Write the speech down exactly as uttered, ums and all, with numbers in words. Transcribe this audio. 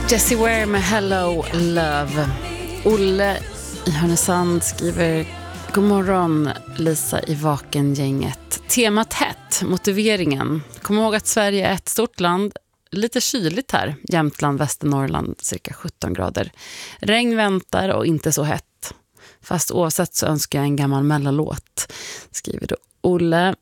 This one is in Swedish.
Jessie Ware med Hello Love. Olle i Härnösand skriver: God morgon Lisa i Vakengänget. Temat hett, motiveringen. Kom ihåg att Sverige är ett stort land. Lite kyligt här. Jämtland, Västernorrland, cirka sjutton grader. Regn väntar och inte så hett. Fast oavsett så önskar jag en gammal mellolåt, skriver då Olle.